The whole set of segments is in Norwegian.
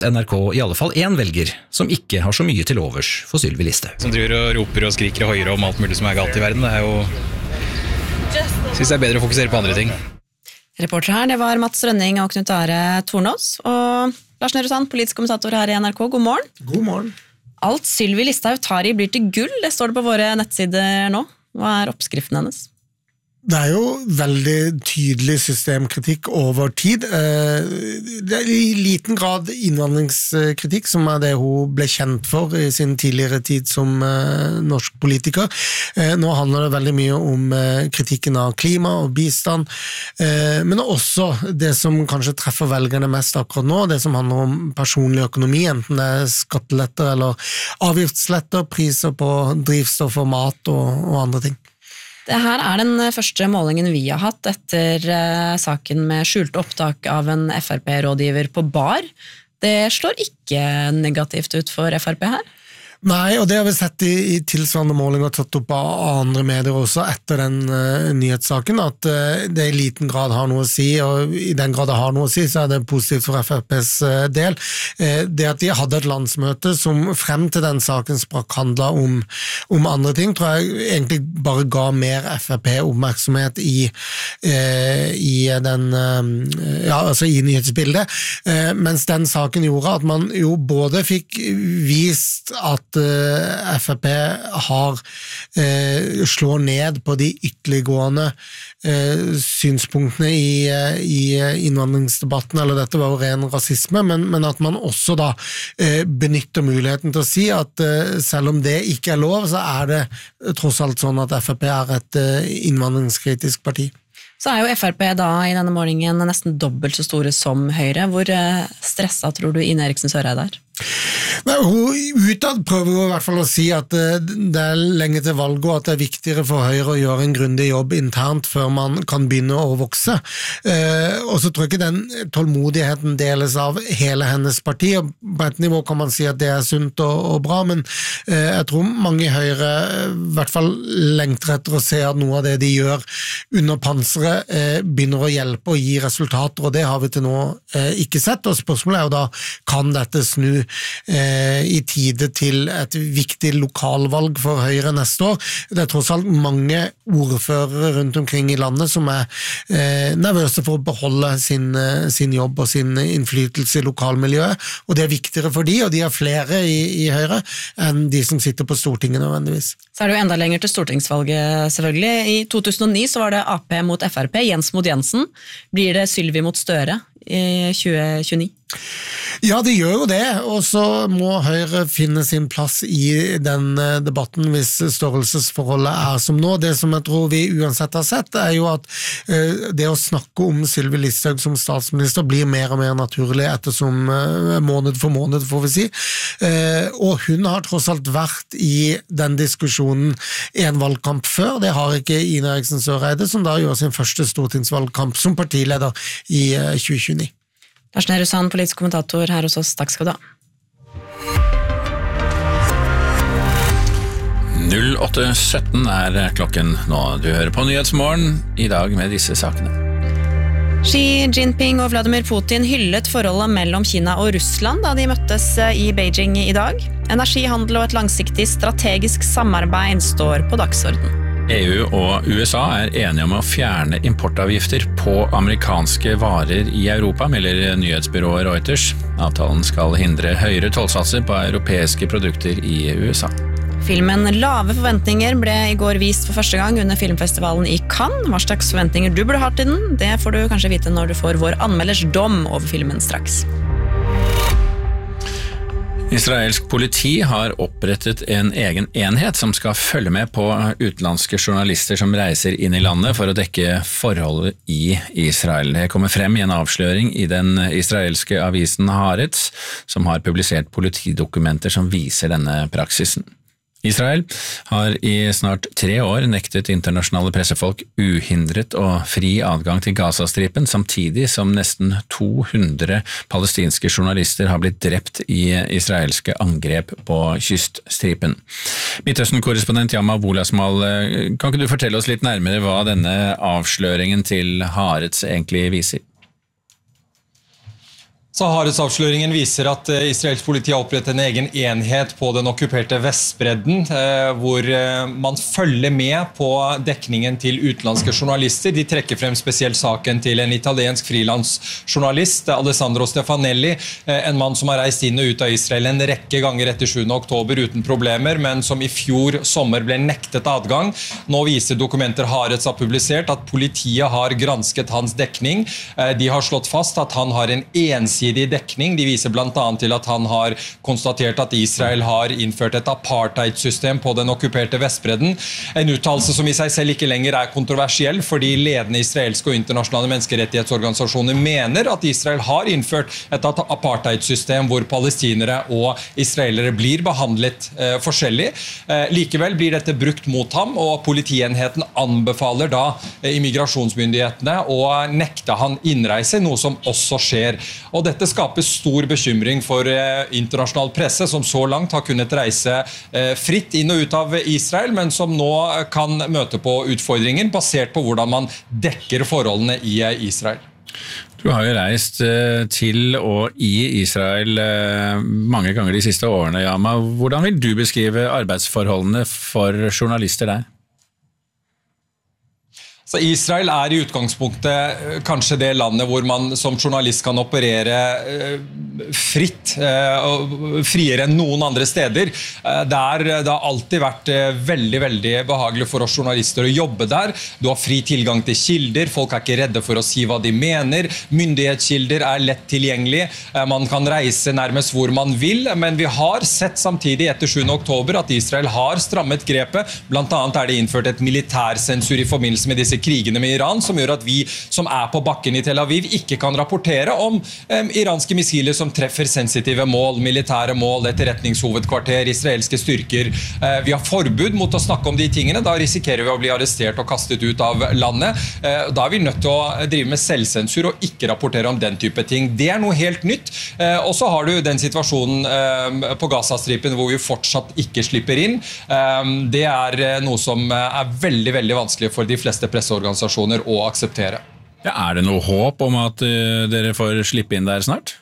NRK i alle fall en velger som ikke har så mye til overs for Sylvi Listhaug. Som driver og roper og skriker og høyere om alt mulig som galt i verden, det jo... Synes det bedre å fokusere på andre ting. Reporter her, det var Mats Rønning og Knut Are Tornås, og Lars Nehru Sand, politisk kommentator her i NRK. God morgen. God morgen. Alt Sylvi Listhaug tar i blir til gull, det står det på våre nettsider nå. Hva oppskriften hennes? Det jo veldig tydelig systemkritikk over tid. Det i liten grad innvandringskritikk, som det hun ble kjent for i sin tidligere tid som norsk politiker. Nå handler det veldig mye om kritikken av klima og bistand, men også det som kanskje treffer velgerne mest akkurat nå, det som handler om personlig økonomi, enten det skatteletter eller avgiftsletter, priser på drivstoff og mat og andre ting. Det her den første målingen vi har hatt etter saken med skjult opptak av en FrP-rådgiver på bar. Det slår ikke negativt ut for FrP her. Nei, og det har vi sett i tilsvarende målinger tatt opp av andre medier også etter den nyhetssaken, at det i liten grad har noe å si, og i den grad det har noe å si, så det positivt for FrPs del. Det at de hadde et landsmøte som frem til den saken sprakk handlet om andre ting, tror jeg egentlig bare ga mer FrP oppmerksomhet i nyhetsbildet, mens den saken gjorde at man jo både fikk vist at FrP har slår ned på de ytterliggående synspunktene i innvandringsdebatten, eller dette var jo ren rasisme, men at man også da benytter muligheten til å si at selv om det ikke lov, så det tross alt sånn at FrP et innvandringskritisk parti. Så jo FrP da i denne målingen nesten dobbelt så store som Høyre. Hvor stresset tror du Ine Eriksen Søreide Nei, hun utad prøver jo i hvert fall å si at det lenge til valg og at det viktigere for Høyre å gjøre en grundig jobb internt før man kan begynne å vokse. Og så tror jeg ikke den tålmodigheten deles av hele hennes parti, og på et nivå kan man si at det sunt og bra, men jeg tror mange i Høyre i hvert fall lengter etter å se at noe av det de gjør under panseret begynner å hjelpe og gi resultater, og det har vi til nå ikke sett, og spørsmålet jo da, kan dette snu i tide til et viktig lokalvalg for Høyre neste år? Det tross alt mange ordførere rundt omkring i landet som nervøse for å beholde sin jobb og sin innflytelse i lokalmiljøet, og det viktigere for de, og de flere i Høyre enn de som sitter på Stortinget nødvendigvis. Så det jo enda lenger til stortingsvalget selvfølgelig. I 2009 så var det AP mot FrP, Jens mot Jensen. Blir det Sylvi mot Støre i 2029? Ja, det gjør jo det, og så må Høyre finne sin plass i den debatten hvis størrelsesforholdet som nå. Det som jeg tror vi uansett har sett, jo at det å snakke om Sylvi Listhaug som statsminister blir mer og mer naturlig ettersom måned for måned, får vi si. Og hun har tross alt vært i den diskusjonen i en valgkamp før. Det har ikke Ine Eriksen Søreide, som da gjør sin første stortingsvalgkamp som partileder i 2029. Lars Nehru Sand, politisk kommentator her hos oss. Takk skal du ha. 08:17 klokken nå. Du hører på Nyhetsmorgen i dag med disse sakene. Xi Jinping og Vladimir Putin hyllet forholdet mellom Kina og Russland da de møttes i Beijing i dag. Energihandel og et langsiktig strategisk samarbeid står på dagsordenen. EU og USA enige om å fjerne importavgifter på amerikanske varer i Europa, melder nyhetsbyrået Reuters. Avtalen skal hindre høyere tollsatser på europeiske produkter i USA. Filmen Lave forventninger ble i går vist for første gang under filmfestivalen i Cannes. Hva slags forventninger du burde ha til den, det får du kanskje vite når du får vår anmelders dom over filmen straks. Israelsk politi har opprettet en egen enhet som skal følge med på utenlandske journalister som reiser inn i landet for å dekke forholdet i Israel. Det kommer frem i en avsløring i den israelske avisen Haaretz, som har publisert politidokumenter som viser denne praksisen. Israel har i snart 3 år nektet internasjonale pressefolk uhindret og fri adgang til Gazastripen, samtidig som nesten 200 palestinske journalister har blitt drept i israelske angrep på kyststripen. Midtøsten-korrespondent Yama Wolasmal, kan ikke du fortelle oss litt nærmere hva denne avsløringen til Haaretz egentlig viser? Sahara-avsløringen viser at israelsk politi har opprettet en egen enhet på den okkuperte Vestbredden, hvor man følger med på dekningen til utenlandske journalister. De trekker frem spesielt saken til en italiensk frilansjournalist, Alessandro Stefanelli, en mann som har reist inn og ut av Israel en rekke ganger etter 7. oktober uten problemer, men som i fjor sommer ble nektet adgang. Nå viser dokumenter Haaretz har publisert at politiet har gransket hans dekning. De har slått fast at han har en ensidig dekning. De viser blant annet til at han har konstatert at Israel har innført et apartheid-system på den okkuperte Vestbredden. En uttalelse som i seg selv ikke lenger er kontroversiell, fordi ledende israelske og internasjonale menneskerettighetsorganisasjoner mener at Israel har innført et apartheid-system hvor palestinere og israelere blir behandlet forskjellig. Likevel blir dette brukt mot ham, og politienheten anbefaler da immigrasjonsmyndighetene å nekte han innreise, noe som også skjer. Og dette skaper stor bekymring for internasjonal presse, som så langt har kunnet reise fritt inn og ut av Israel, men som nå kan møte på utfordringer basert på hvordan man dekker forholdene i Israel. Du har jo reist til og i Israel mange ganger de siste årene, Yama. Hvordan vil du beskrive arbeidsforholdene for journalister der? Så Israel er i utgangspunktet kanskje det landet hvor man som journalist kan operere fritt, friere enn noen andre steder. Det har alltid vært veldig, veldig behagelig for oss journalister å jobbe der. Du har fri tilgang til kilder, folk er ikke redde for å si hva de mener, myndighetskilder er lett tilgjengelig, man kan reise nærmest hvor man vil, men vi har sett samtidig etter 7. oktober at Israel har strammet grepet. Blant annet er det innført et militærsensur i forbindelse med disse krigene med Iran, som gjør at vi som er på bakken i Tel Aviv ikke kan rapportere om iranske missiler som treffer sensitive mål, militære mål, etterretningshovedkvarter, israelske styrker. Vi har forbud mot å snakke om de tingene, da risikerer vi å bli arrestert og kastet ut av landet. Da er vi nødt til å drive med selvsensur og ikke rapportere om den type ting. Det er noe helt nytt. Og så har du den situasjonen på Gazastripen hvor vi fortsatt ikke slipper inn. Det er noe som er veldig, veldig vanskelig for de fleste presseorganisasjoner å akseptere. Ja, er det noe håp om at dere får slippe inn der snart?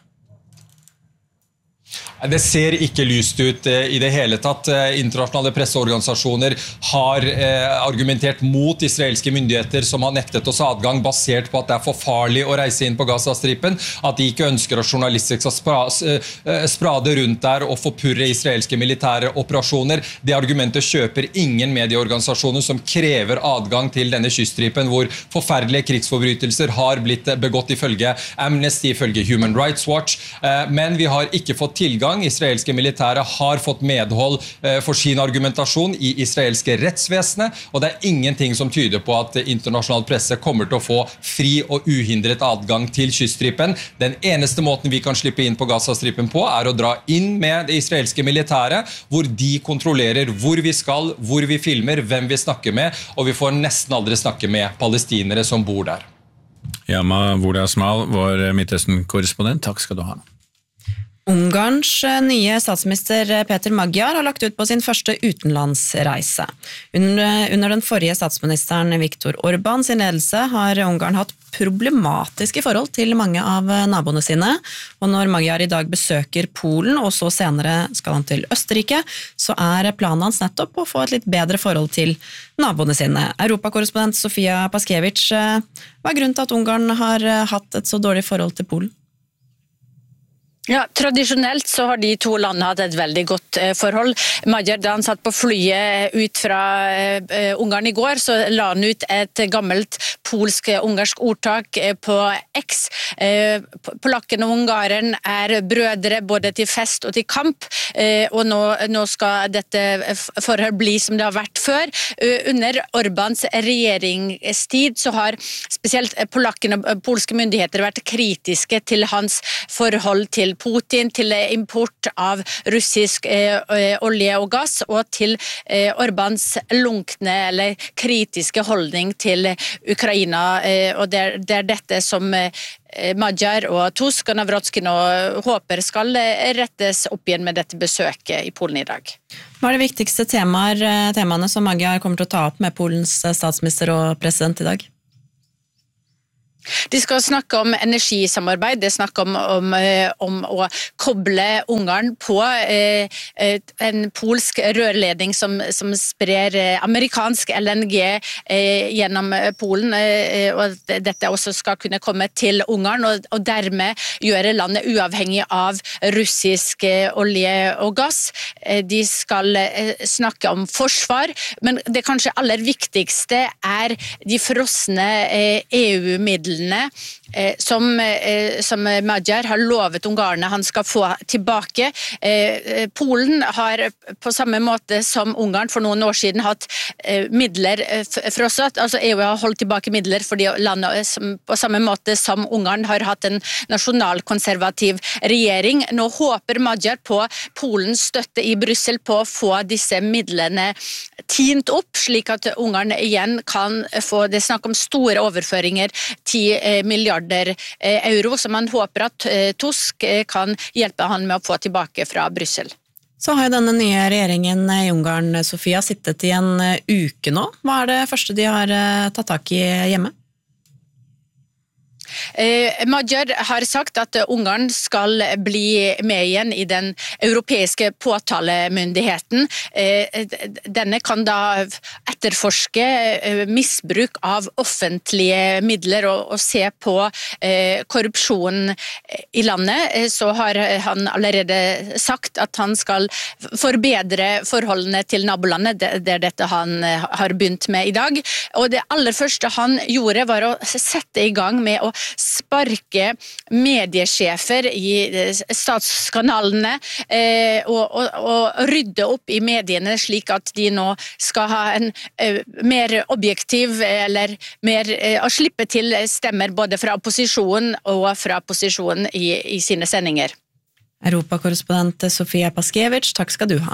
Det ser ikke lyst ut i det hele tatt. Internasjonale presseorganisasjoner har argumentert mot israelske myndigheter som har nektet oss adgang basert på at det er for farlig å reise inn på Gazastripen, at de ikke ønsker at journalister skal sprade rundt der og forpurre israelske militære operasjoner. Det argumentet kjøper ingen medieorganisasjoner som krever adgang til denne kyststripen hvor forferdelige krigsforbrytelser har blitt begått ifølge Amnesty, ifølge Human Rights Watch, men vi har ikke fått tilgang. Israelske militære har fått medhold for sin argumentasjon i israelske rettsvesenet, og det er ingenting som tyder på at internasjonal presse kommer til å få fri og uhindret adgang til kyststripen. Den eneste måten vi kan slippe inn på Gazastripen på er å dra inn med det israelske militære, hvor de kontrollerer hvor vi skal, hvor vi filmer, hvem vi snakker med, og vi får nesten aldri snakke med palestinere som bor der. Yama Woda Asmal, vår Midtøsten-korrespondent, takk skal du ha. Ungarns nye statsminister Peter Magyar har lagt ut på sin første utenlandsreise. Under den forrige statsministeren Viktor Orbán sin ledelse har Ungarn hatt problematiske forhold til mange av naboene sine, og når Magyar i dag besøker Polen, og så senere skal han til Østerrike, så er planen hans nettopp å få et litt bedre forhold til naboene sine. Europakorrespondent Sofia Paskiewicz, hva er grunnen til at Ungarn har hatt et så dårlig forhold til Polen? Ja, tradisjonelt så har de to landene hatt et veldig godt forhold. Magyar, da han satt på flyet ut fra Ungarn i går, så la han ut et gammelt polsk-ungarsk ordtak på X. Polakken og ungaren er brødre både til fest og til kamp, og nå skal dette forhold bli som det har vært før. Under Orbáns regjeringstid så har spesielt polakkene og polske myndigheter vært kritiske til hans forhold til Putin, til import av russisk olje og gass, og til Orbáns lunkne eller kritiske holdning til Ukraina. Og det er dette som Magyar og Tusk og Nawrocki nå håper skal rettes opp igjen med dette besøket i Polen i dag. Hva er de viktigste temaene som Magyar kommer til å ta opp med Polens statsminister og president i dag? De skal snakke om energisamarbeid, de snakker om å koble Ungarn på en polsk rørledning som sprer amerikansk LNG gjennom Polen, og dette også skal kunne komme til Ungarn, og dermed gjøre landet uavhengig av russisk olje og gass. De skal snakke om forsvar, men det kanskje aller viktigste de frosne EU-midlene som Magyar har lovet ungarerne han skal få tilbake. Polen har på samme måte som Ungarn for noen år siden hatt midler frosset, altså EU har holdt tilbake midler fordi landet på samme måte som Ungarn har hatt en nasjonalkonservativ regjering. Nå håper Magyar på Polens støtte i Brussel på å få disse midlene tint opp, slik at Ungarn igjen kan få det snakk om store overføringer 10 milliarder euro, som man håper at Tusk kan hjelpe han med å få tilbake fra Brussel. Så har jo denne nye regjeringen i Ungarn, Sofia, sittet i en uke nå. Hva det første de har tatt tak i hjemme? Magyar har sagt at Ungarn skal bli med igjen i den europeiske påtalemyndigheten. Denne kan da etterforske misbruk av offentlige midler og se på korrupsjon i landet. Så har han allerede sagt at han skal forbedre forholdene til nabolandet, det dette han har begynt med i dag. Og det aller første han gjorde var å sette i gang med å sparke mediesjefer i statskanalene og rydde opp i mediene slik at de nå skal ha en mer objektiv eller mer å slippe til stemmer både fra opposisjonen og fra posisjonen i sine sendinger. Europakorrespondent Sofia Paskiewicz, takk skal du ha.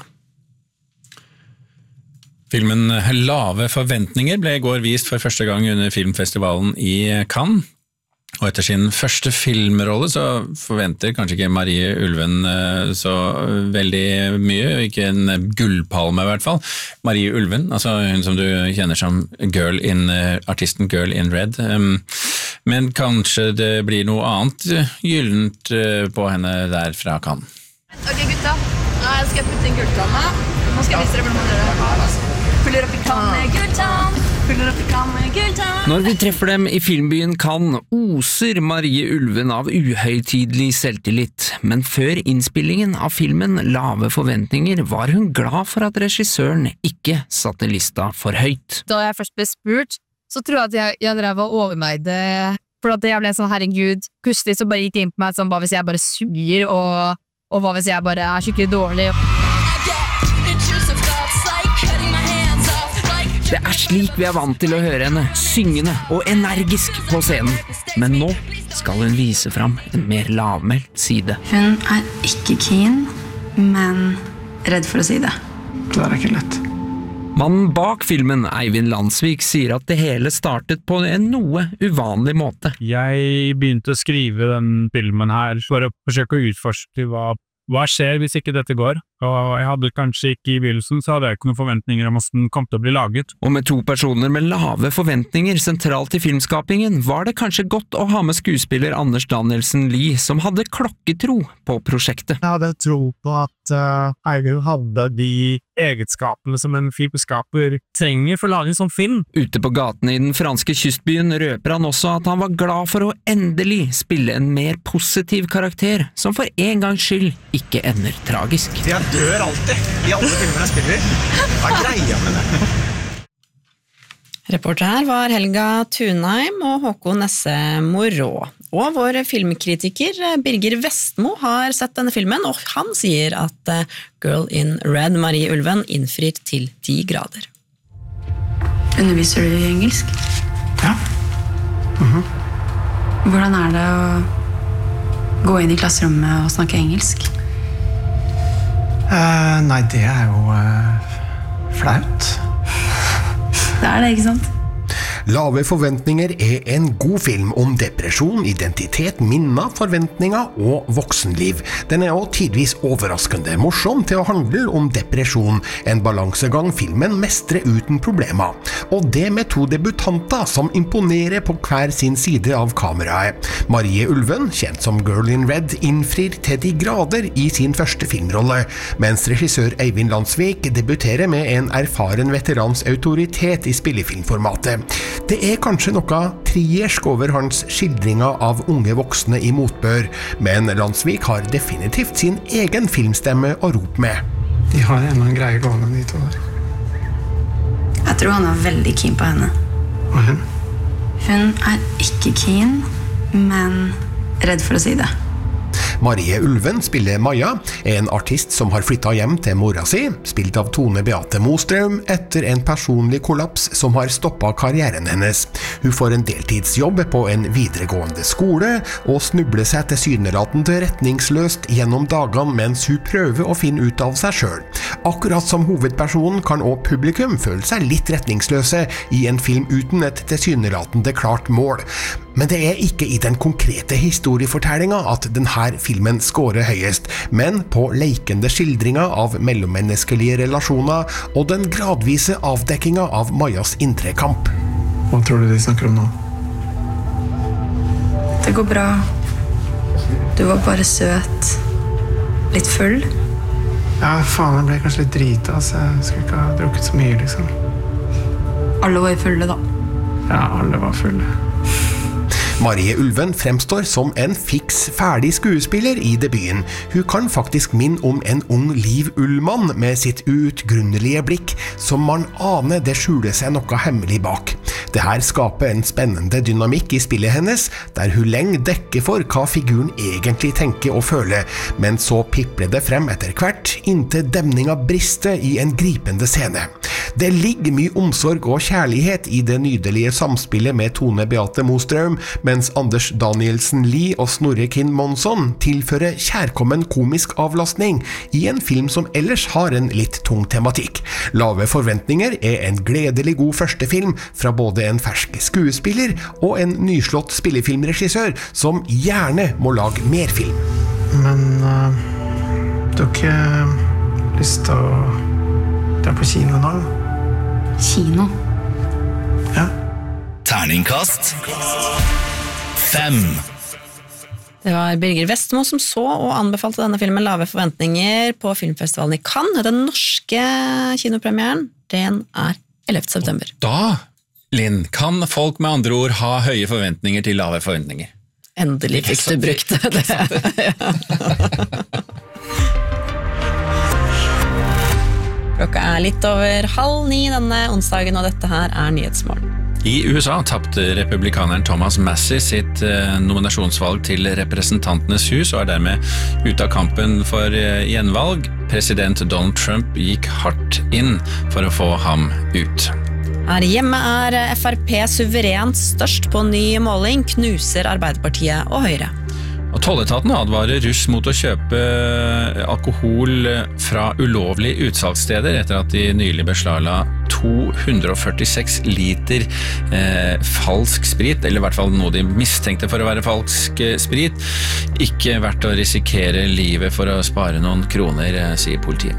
Filmen Lave forventninger ble i går vist for første gang under filmfestivalen i Cannes. Og etter sin første filmrolle så forventer kanskje ikke Marie Ulven så veldig mye, ikke en gullpalme i hvert fall. Marie Ulven, altså hun som du kjenner som artisten Girl in Red. Men kanskje det blir noe annet gyllent på henne der fra Cannes. Ok gutta, nå skal jeg putte inn gulltanna. Nå skal jeg vise dere hvordan man gjør det. Fyller opp i kann med gulltann. Når vi treffer dem i filmbyen Cannes, oser Marie Ulven av uhøytidelig selvtillit, men før innspillingen av filmen Lave forventninger var hun glad for at regissøren ikke satte lista for høyt. Da jeg først ble spurt, så tror jeg at jeg drev og overveide, for at jeg ble sånn, herregud, plutselig så bare gikk det inn på meg sånn, hva hvis jeg bare suger, og hva hvis jeg bare skikkelig dårlig. Det slik vi vant til å høre henne, syngende og energisk på scenen. Men nå skal hun vise fram en mer lavmælt side. Hun ikke keen, men redd for å si det. Det ikke lett. Mannen bak filmen, Eivind Landsvik, sier at det hele startet på en noe uvanlig måte. Jeg begynte å skrive den filmen her for å forsøke å utforske hva skjer hvis ikke dette går? Og jeg hadde kanskje ikke i begynnelsen, så hadde jeg ikke noen forventninger om hvordan den kom til å bli laget. Og med 2 personer med lave forventninger sentralt i filmskapingen, var det kanskje godt å ha med skuespiller Anders Danielsen Lie, som hadde klokketro på prosjektet. Jeg hadde tro på at Eivind hadde de egenskapene som en filmskaper trenger for å lage en sånn film. Ute på gaten i den franske kystbyen røper han også at han var glad for å endelig spille en mer positiv karakter, som for en gangs skyld ikke ender tragisk. Jeg dør alltid, i alle filmer jeg spiller. Hva greia med det? Reporter her var Helga Thunheim og Håkon Nesse Morå. Og vår filmkritiker Birger Vestmo har sett denne filmen, og han sier at Girl in Red, Marie Ulven, innfrir til 10 grader. Underviser du i engelsk? Ja. Hvordan det å gå inn i klasserommet og snakke engelsk? Nei, det jo flaut. Det det, ikke sant? Lave forventninger en god film om depresjon, identitet, minner, forventninger og voksenliv. Den også tidvis overraskende morsom til å handle om depresjon, en balansegang filmen mestrer uten problemer. Og det med to debutanter som imponerer på hver sin side av kameraet. Marie Ulven, kjent som Girl in Red, innfrir til de grader i sin første filmrolle, mens regissør Eivind Landsvik debuterer med en erfaren veterans autoritet i spillefilmformatet. Det kanskje noe triersk over hans skildringer av unge voksne i motbør, men Landsvik har definitivt sin egen filmstemme å rope med. De har enda en greie gående, de to der. Jeg tror han veldig keen på henne. Og hun? Hun ikke keen, men redd for å si det. Marie Ulven spiller Maja, en artist som har flyttet hjem til mora si, spilt av Tone Beate Mostrøm, etter en personlig kollaps som har stoppet karrieren hennes. Hun får en deltidsjobb på en videregående skole, og snubler seg tilsynelatende retningsløst gjennom dagene mens hun prøver å finne ut av seg selv. Akkurat som hovedpersonen kan også publikum føle seg litt retningsløse i en film uten et tilsynelatende klart mål. Men det ikke i den konkrete historiefortellingen at denne filmen scorer høyest, men på leikende skildringer av mellommenneskelige relasjoner og den gradvise avdekkingen av Majas indre kamp. Hva tror du de snakker om nå? Det går bra. Du var bare søt. Litt full. Ja, faen, jeg ble kanskje litt drita, så jeg skulle ikke ha drukket så mye, liksom. Alle var fulle, da. Ja, alle var fulle. Marie Ulven fremstår som en fiks ferdig skuespiller i debuten. Hun kan faktisk minne om en ung Liv Ullmann med sitt uutgrunnelige blikk, som man aner det skjuler seg noe hemmelig bak. Det her skaper en spennende dynamikk i spillet hennes, der hun lenge dekker for hva figuren egentlig tenker og føler, men så pipler det frem etter hvert, inntil demninga brister i en gripende scene. Det ligger mye omsorg og kjærlighet i det nydelige samspillet med Tone Beate Mostrøm, mens Anders Danielsen Lie og Snorre Kinn Monsson tilfører kjærkommen komisk avlastning i en film som ellers har en litt tung tematikk. Lave forventninger en gledelig god første film fra både en fersk skuespiller og en nyslått spillefilmregissør som gjerne må lage mer film. Men du har ikke lyst til å dra på kino nå? Kino? Ja. Terningkast 5. Det var Birger Vestmo som så og anbefalte denne filmen Lave forventninger på filmfestivalen i Cannes. Den norske kinopremieren, den 11. september. Da, Linn, kan folk med andre ord ha høye forventninger til lave forventninger? Endelig fikk du brukt det. Klokka litt over 8:30 denne onsdagen, og dette her Nyhetsmorgen. I USA tappte republikaneren Thomas Massie sitt nominasjonsvalg til Representantenes hus og dermed ute av kampen for gjenvalg. President Donald Trump gikk hardt inn for å få ham ut. Her hjemme FrP suverent størst på ny måling, knuser Arbeiderpartiet og Høyre. Og Tolletaten advarer russ mot å kjøpe alkohol fra ulovlige utsalgssteder etter at de nylig beslagla 246 liter falsk sprit, eller i hvert fall noe de mistenkte for å være falsk sprit. Ikke verdt å risikere livet for å spare noen kroner, sier politiet.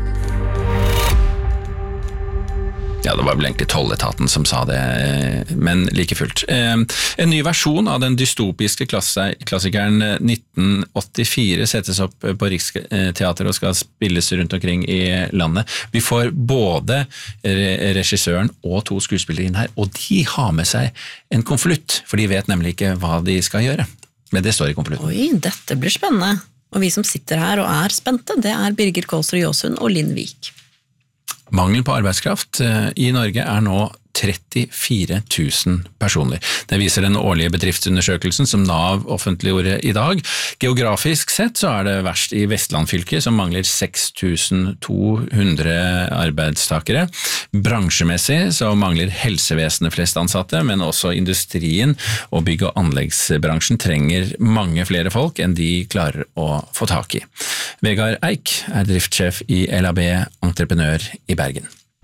Ja, det var vel egentlig Tolletaten som sa det, men like fullt. En ny versjon av den dystopiske klassikeren 1984 settes opp på Riksteatret og skal spilles rundt omkring i landet. Vi får både regissøren og 2 skuespillere inn her, og de har med seg en konvolutt, for de vet nemlig ikke hva de skal gjøre. Men det står i konvolutten. Oi, dette blir spennende. Og vi som sitter her og spente, det Birger Kolsrud Jåsund og Linn Vik. Mangel på arbeidskraft i Norge nå 34 000 personer. Det viser den årlige bedriftsundersøkelsen som NAV offentliggjorde i dag. Geografisk sett så det verst i Vestlandfylket, som mangler 6200 arbeidstakere. Bransjemessig så mangler helsevesenet flest ansatte, men også industrien og bygg- og anleggsbransjen trenger mange flere folk enn de klarer å få tak i. Vegard Eik driftssjef i LAB Entreprenør i Bergen.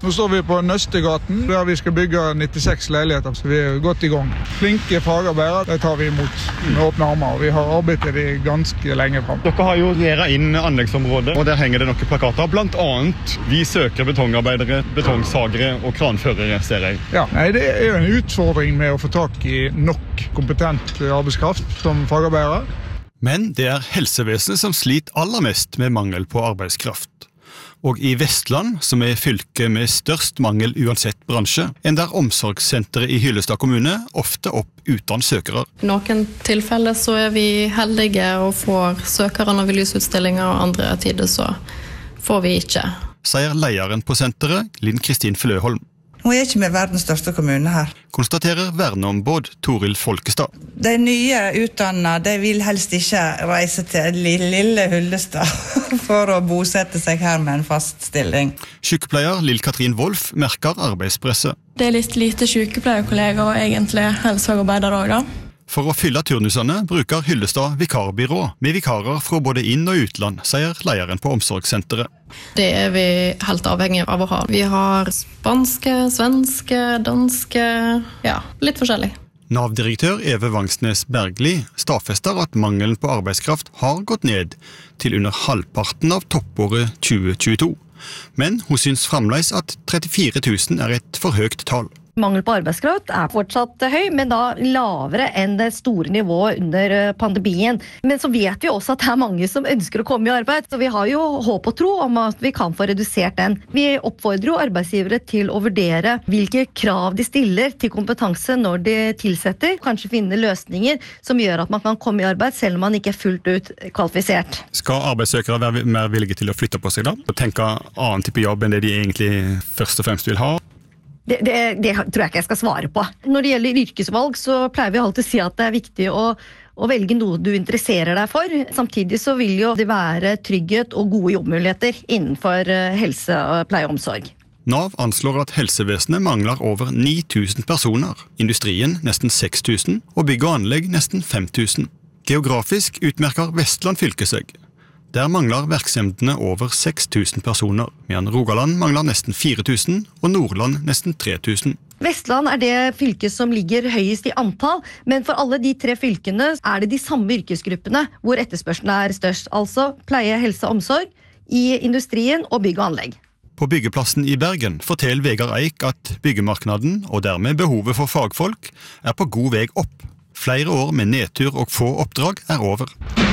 Nå står vi på Nøstegaten, der vi skal bygge 96 leiligheter, så vi godt I gang. Flinke fagarbeidere, det tar vi imot med åpne armer, og vi har arbeidet de ganske lenge frem. Dere har jo gjeret inn anleggsområdet, og der henger det noen plakater. Blant annet, vi søker betongarbeidere, betongsagere og kranførere, ser jeg. Ja, det jo en utfordring med å få tak I nok kompetent arbeidskraft som fagarbeidere. Men det helsevesenet som sliter aller mest med mangel på arbeidskraft. Og I Vestland, som fylket med størst mangel uansett bransje, ender omsorgssenteret I Hyllestad kommune ofte opp uten søkere. I noen tilfeller så vi heldige og får søkere når vi lyser utstillinger, og andre tider så får vi ikke. Sier lederen på senteret, Linn Kristin Fløholm. Hun ikke med verdens største kommune her. Konstaterer verneombud Toril Folkestad. De nye utdannede, de vil helst ikke reise til lille Hyllestad for å bosette seg her med en fast stilling. Sykepleier Lill-Katrin Wolf merker arbeidspresset. Det litt lite sykepleierkolleger og egentlig helsefagarbeidere også da. For å fylle turnusene bruker Hyllestad vikarbyrå med vikarer fra både inn- og utland, sier lederen på omsorgssenteret. Det vi helt avhengig av å ha. Vi har spanske, svenske, danske, ja, litt forskjellig. Nav-direktør Eve Vangsnes Bergli stadfester at mangelen på arbeidskraft har gått ned til under halvparten av toppåret 2022. Men hun syns fremdeles at 34 000 et for høyt tall. Mangel på arbeidskraft fortsatt høy, men da lavere enn det store nivået under pandemien. Men så vet vi også at det mange som ønsker å komme I arbeid, så vi har jo håp og tro om at vi kan få redusert den. Vi oppfordrer jo arbeidsgivere til å vurdere hvilke krav de stiller til kompetanse når de tilsetter, kanskje finne løsninger som gjør at man kan komme I arbeid selv om man ikke fullt ut kvalifisert. Skal arbeidssøkere være mer villige til å flytte på seg da? Og tenke annen type jobb enn det de egentlig først og fremst vil ha? Det tror jeg ikke jeg skal svare på. Når det gjelder yrkesvalg, så pleier vi alltid å si at det viktig å velge noe du interesserer deg for. Samtidig så vil jo det være trygghet og gode jobbmuligheter innenfor helse, pleie og omsorg. Nav anslår at helsevesenet mangler over 9000 personer, industrien nesten 6000 og bygg og anlegg nesten 5000. Geografisk utmerker Vestland fylke seg. Der mangler virksomhetene over 6000 personer, mens Rogaland mangler nesten 4000 og Nordland nesten 3000. Vestland det fylket som ligger høyest I antall, men for alle de 3 fylkene det de samme yrkesgruppene hvor etterspørselen størst, altså pleie, helse og omsorg, I industrien og bygg og anlegg. På byggeplassen I Bergen forteller Vegard Eik at byggemarknaden og dermed behovet for fagfolk på god vei opp. Flere år med nedtur og få oppdrag over.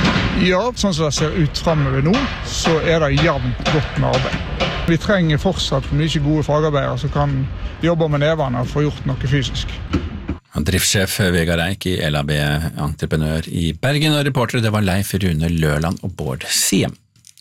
Ja, sånn som det ser ut fremover nå, så det jevnt godt med arbeid. Vi trenger fortsatt mye gode fagarbeidere som kan jobbe med nevene og få gjort noe fysisk. Driftssjef Vegard Eik I LAB Entreprenør I Bergen, og reportere det var Leif Rune Løland og Bård Siem.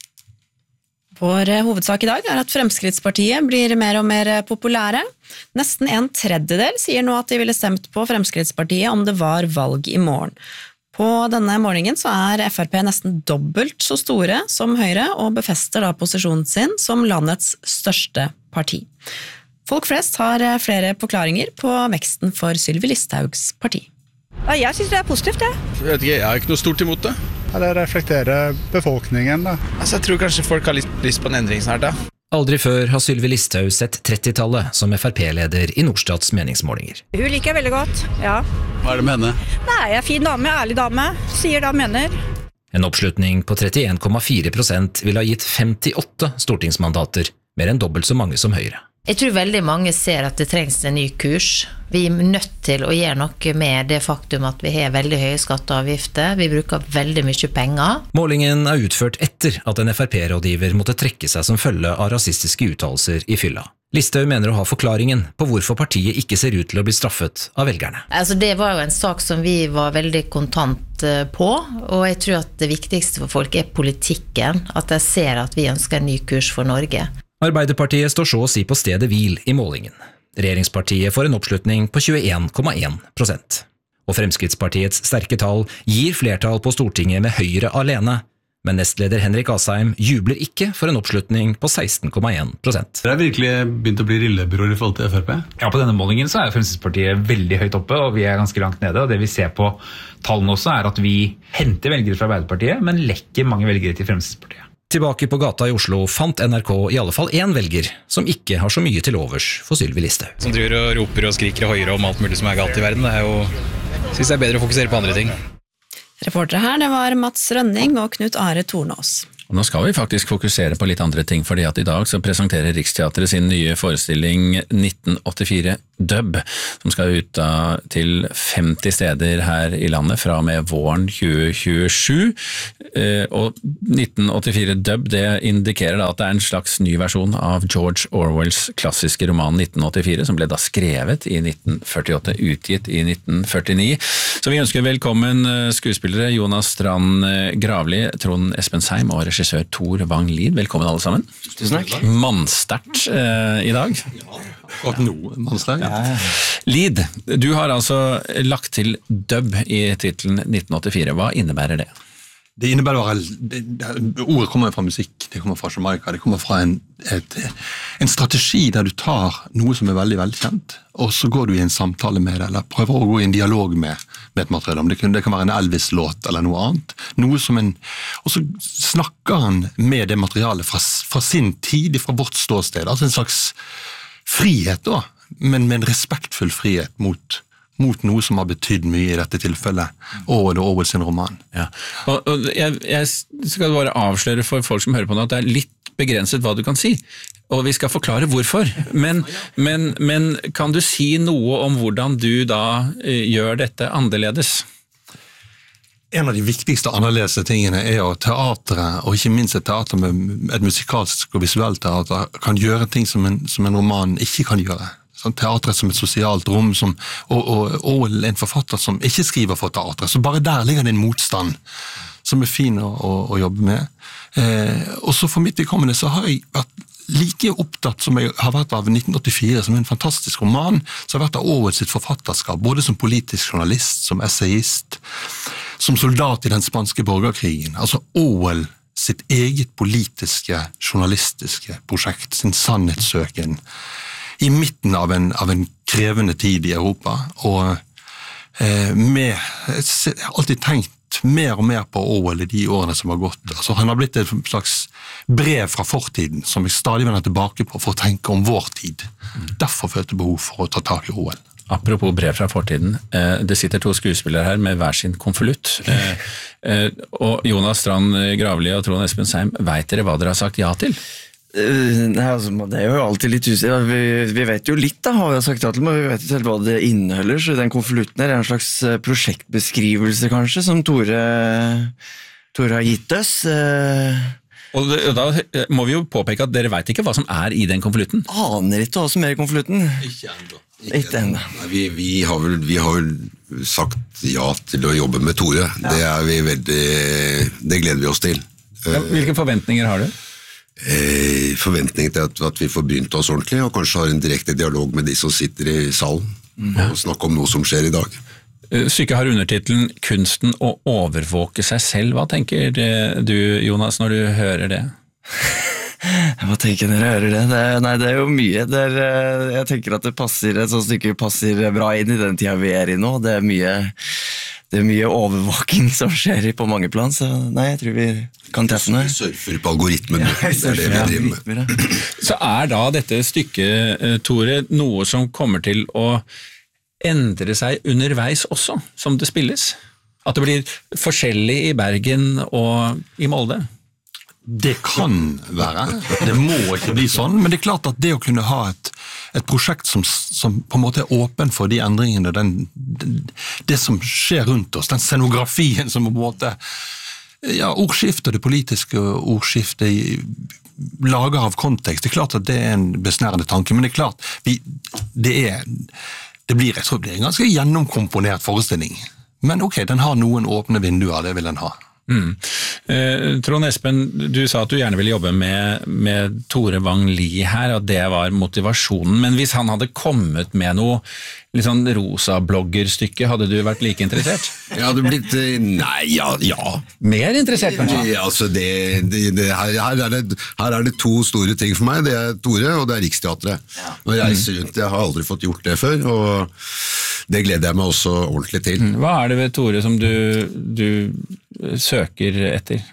Vår hovedsak I dag at Fremskrittspartiet blir mer og mer populære. Nesten 1/3 sier nå at de ville stemt på Fremskrittspartiet om det var valg I morgen. På denne morgenen så FrP nesten dobbelt så store som Høyre, og befester da posisjonen sin som landets største parti. Folk flest har flere forklaringer på veksten for Sylvi Listhaugs parti. Ja, jeg synes det positivt, det. Jeg har ikke noe stort imot det. Ja, det reflekterer befolkningen, da. Altså, jeg tror kanskje folk har litt lyst på en endring snart, da. Aldri før har Sylvi Listhaug sett 30-tallet som FrP-leder I Nordstats meningsmålinger. Hun liker jeg veldig godt, ja. Hva det med henne? Nei, jeg fin dame, ærlig dame, sier det han mener. En oppslutning på 31,4% ville ha gitt 58 stortingsmandater, mer enn dobbelt så mange som Høyre. Jeg tror veldig mange ser at det trengs en ny kurs. Vi nødt til å gjøre noe med det faktum at vi har veldig høye skatteavgifter. Vi bruker veldig mye penger. Målingen utført etter at en FrP-rådgiver måtte trekke seg som følge av rasistiske uttalelser I fylla. Listhaug mener å ha forklaringen på hvorfor partiet ikke ser ut til å bli straffet av velgerne. Altså, det var jo en sak som vi var veldig kontant på, og jeg tror at det viktigste for folk politikken, at de ser at vi ønsker en ny kurs for Norge. Arbeiderpartiet står så å si på stedet hvil I målingen. Regjeringspartiet får en oppslutning på 21,1%. Og Fremskrittspartiets sterke tall gir flertall på Stortinget med Høyre alene, men nestleder Henrik Asheim jubler ikke for en oppslutning på 16,1%. Det virkelig begynt å bli rillebror I forhold til FrP? Ja, på denne målingen så Fremskrittspartiet veldig høyt oppe, og vi ganske langt nede, og det vi ser på tallene også at vi henter velgere fra Arbeiderpartiet, men lekker mange velgere til Fremskrittspartiet. Tilbake på gata I Oslo fant NRK I alle fall en velger som ikke har så mye til overs for Sylvi Listhaug. Som driver og roper og skriker og høyere om alt mulig som galt I verden, det jo, synes jeg bedre å fokusere på andre ting. Reportere her, det var Mats Rønning og Knut Are Tornås. Og nå skal vi faktisk fokusere på litt andre ting, fordi at I dag så presenterer Riksteatret sin nye forestilling 1984 Dub, som skal ut til 50 steder her I landet fra og med våren 2027. Og 1984 Dub, det indikerer da at det en slags ny versjon av George Orwells klassiske roman 1984, som ble da skrevet I 1948, utgitt I 1949. Så vi ønsker velkommen skuespillere Jonas Strand Gravli, Trond Espensheim og regissør Tor Wang Lid. Velkommen alle sammen. Tusen takk. Mannsterkt I dag. Godt noe, mannsterkt. Lid, du har altså lagt til dub I titlen 1984. Hva innebærer det? Det innebærer ordet kommer fra musikk, det kommer fra Jamaica, det kommer fra en strategi der du tar noe som veldig, veldig kjent, og så går du I en samtale med det, eller prøver å gå I en dialog med et materiale. Det kan være en Elvis-låt eller noe annet. Og så snakker han med det materialet fra sin tid, fra vårt ståsted, altså en slags frihet da, men med en respektfull frihet mot noe som har betydd mye I dette tilfellet, og Orwell sin roman. Ja. Og jeg skal bare avsløre for folk som hører på nå at det litt begrenset hva du kan si, og vi skal forklare hvorfor. Men kan du si noe om hvordan du da gjør dette annerledes? En av de viktigste annerledes tingene at teatret, og ikke minst et teater med et musikalsk og visuelt teater, kan gjøre ting som en roman ikke kan gjøre. Sånn, teatret som et sosialt rom, og en forfatter som ikke skriver for teatret. Så bare der ligger det en motstand som fin å jobbe med. Og så for mitt vedkommende så har jeg vært like opptatt som jeg har vært av 1984, som en fantastisk roman, så har jeg vært av Orwell sitt forfatterskap, både som politisk journalist, som essayist, som soldat I den spanske borgerkrigen. Altså Orwell sitt eget politiske, journalistiske prosjekt, sin sannhetssøken, I midten av en krevende tid I Europa, og jeg har alltid tenkt mer og mer på Orwell I de årene som har gått. Altså, han har blitt et slags brev fra fortiden, som jeg stadig vender tilbake på for å tenke om vår tid. Derfor følte jeg behov for å ta tak I Orwell. Apropos brev fra fortiden, det sitter 2 skuespillere her med hver sin konvolutt, og Jonas Strand Gravli og Trond Espensheim, vet dere hva dere har sagt ja til? Nei, altså, det jo alltid litt usikkert. Vi vet jo litt da, hva vi har sagt ja til, men vi vet ikke helt hva det inneholder, så den konvolutten en slags prosjektbeskrivelse kanskje, som Tore har gitt oss. Og da må vi jo påpeke at dere vet ikke hva som I den konvolutten. Aner ikke hva som I konvolutten. Ikke ennå. Vi har vel sagt ja til å jobbe med Tore. Det gleder vi oss til. Hvilke forventninger har du? Forventninger til at vi får begynt oss ordentlig, og kanskje har en direkte dialog med de som sitter I salen, og snakke om noe som skjer I dag. Stykket har undertitelen «Kunsten å overvåke seg selv». Hva tenker du, Jonas, når du hører det? Hva tenker når jeg hører det? Nei, det jo mye. Jeg tenker at et sånt stykke passer bra inn I den tida vi I nå. Det mye overvåking som skjer på mange plan, så nei, jeg tror vi kan treffe noe. Vi surfer på algoritmen. Det det vi driver med. Så da dette stykket, Tore, noe som kommer til å endre seg underveis også, som det spilles? At det blir forskjellig I Bergen og I Molde? Det kan være. Det må ikke bli sånn, men det klart at det å kunne ha et prosjekt som på en måte åpen for de endringene, det som skjer rundt oss, den scenografien som på en måte, ordskiftet, det politiske ordskiftet lager av kontekst, det klart at det en besnærende tanke, men det klart, det blir en ganske gjennomkomponert forestilling. Men ok, den har noen åpne vinduer, det vil den ha. Trond Espen, du sa at du gjerne ville jobbe med Tore Wang Lid her, at det var motivasjonen, men hvis han hadde kommet med noe litt sånn rosa bloggerstykke, hadde du vært like interessert? Jeg hadde blitt, ja. Mer interessert kanskje? Ja, altså her det 2 store ting for meg, det Tore og det Riksteatret. Å reise rundt, jeg har aldri fått gjort det før, og det gleder jeg meg også ordentlig til. Hva det ved Tore som du søker etter?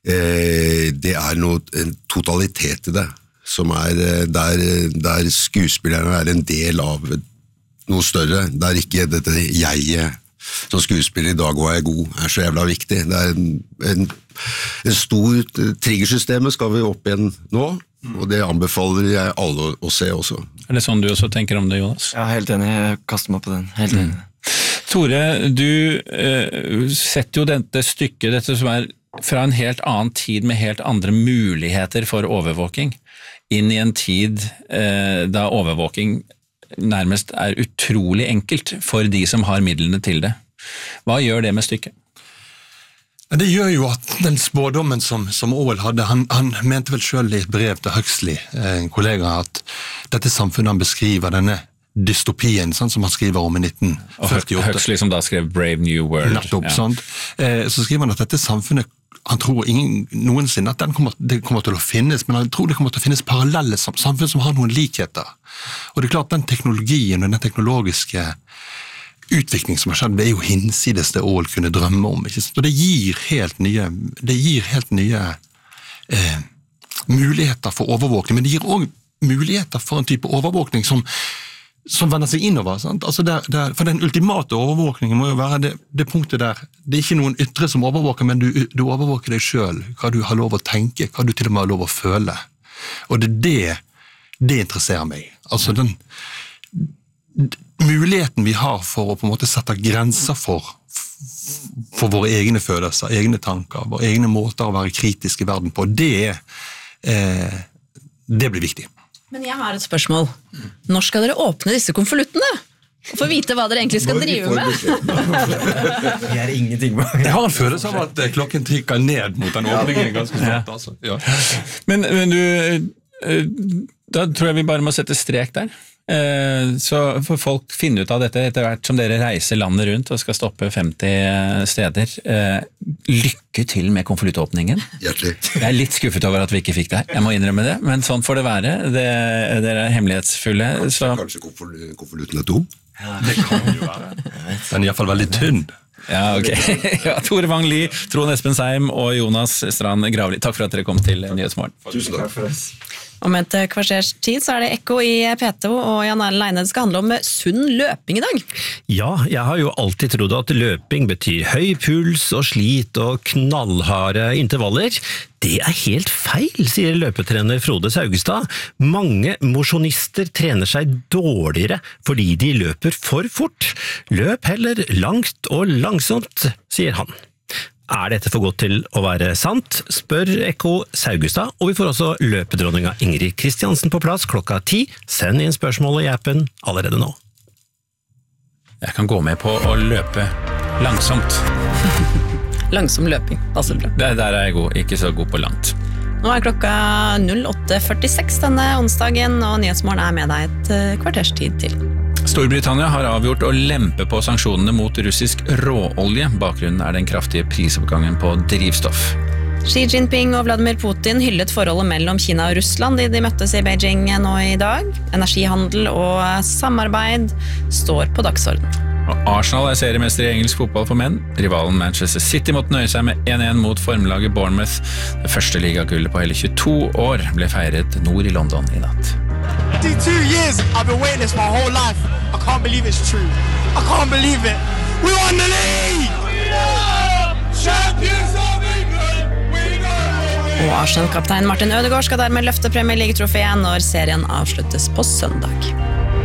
det en totalitet i det, som der skuespillerne en del av noe større, der ikke dette jeget som skuespiller i dag og god, så jævla viktig. Det en stor triggersystemet skal vi opp igjen nå, og det anbefaler jeg alle å se også. Det sånn du også tenker om det, Jonas? Ja, helt enig, jeg kaster meg på den, helt enig. Tore, du setter jo dette stykket, dette som fra en helt annen tid med helt andre muligheter for overvåking, inn i en tid da overvåking nærmest utrolig enkelt for de som har midlene til det. Hva gjør det med stykket? Det gjør jo at den spådommen som Orwell hadde, han mente vel selv i et brev til Huxley, en kollega, at dette samfunnet han beskriver, denne dystopien, sånn som han skriver om i 1948. Og Huxley som da skrev Brave New World. Nettopp, sånn. Så skriver han at dette samfunnet, han tror noensinne at det kommer til å finnes, men han tror det kommer til å finnes parallelle samfunn som har noen likheter. Og det klart, den teknologien og den teknologiske utvikling som har skjedd, det jo hinsides det Orwell kunne drømme om, ikke sant? Og det gir helt nye muligheter for overvåkning, men det gir også muligheter for en type overvåkning som vender seg innover, sant? Altså for den ultimate overvåkningen må jo være det punktet der, det ikke noen ytre som overvåker, men du overvåker deg selv, hva du har lov å tenke, hva du til og med har lov å føle. Og det interesserer meg. Altså den muligheten vi har for å på en måte sette grenser for våre egne følelser, egne tanker, våre egne måter å være kritisk i verden på, det blir viktig. Men jeg har et spørsmål. Når skal dere åpne disse konvoluttene? Og få vite hva dere egentlig skal drive med? Det ingenting med. Jeg har en følelse av at klokken tikker ned mot den åpningen ganske snart. Altså. Ja. Men da tror jeg vi bare må sette strek der. Så får folk finne ut av dette etter hvert som dere reiser landet rundt og skal stoppe 50 steder. Lykke til med konvoluttåpningen. Hjertelig. Jeg litt skuffet over at vi ikke fikk det her, jeg må innrømme det, men sånn får det være. Dere hemmelighetsfulle. Kanskje konvolutten tom? Det kan jo være. Den i hvert fall veldig tynn. Ja, ok. Ja, Tore Wang Lie, Trond Espen Seim og Jonas Strand Gravli. Takk for at dere kom til Nyhetsmorgen. Tusen takk for oss. Om et kvarters tid så det Ekko i P2, og Jan Erlend Eide skal handle om sunn løping i dag. Ja, jeg har jo alltid trodd at løping betyr høy puls og slit og knallharde intervaller. Det helt feil, sier løpetrener Frode Saugestad. Mange mosjonister trener seg dårligere fordi de løper for fort. Løp heller langt og langsomt, sier han. Dette for godt til å være sant, spør Ekko Saugestad, og vi får også løpedronninga Ingrid Kristiansen på plass 10:00. Send inn spørsmålet i appen allerede nå. Jeg kan gå med på å løpe langsomt. Langsom løping, altså bra. Der jeg god, ikke så god på langt. Nå klokka 08:46 denne onsdagen, og Nyhetsmorgen med deg et kvarters tid til. Storbritannia har avgjort å lempe på sanksjonene mot russisk råolje. Bakgrunnen den kraftige prisoppgangen på drivstoff. Xi Jinping og Vladimir Putin hyllet forholdet mellom Kina og Russland de møttes i Beijing nå i dag. Energihandel og samarbeid står på dagsordenen. Og Arsenal seriemester i engelsk fotball for menn. Rivalen Manchester City måtte nøye seg med 1-1 mot formlaget Bournemouth. Det første ligagullet på hele 22 år ble feiret nord i London i natt. 52 years I've been waiting this my whole life. I can't believe it's true. I can't believe it. We won the league! Champions of England! Og Arsenal-kaptein Martin Ødegaard skal dermed løfte Premier League-troféet når serien avsluttes på søndag.